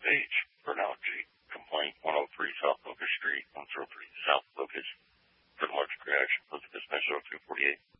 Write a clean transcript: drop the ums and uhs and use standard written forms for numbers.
H for an allergy. Complaint 103 South Locust Street, 103 South Locust. For the March crash, Elizabeth Special 248.